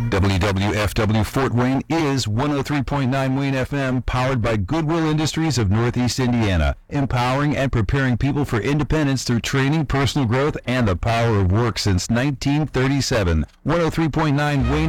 WWFW Fort Wayne is 103.9 Wayne FM, powered by Goodwill Industries of Northeast Indiana, empowering and preparing people for independence through training, personal growth, and the power of work since 1937. 103.9 Wayne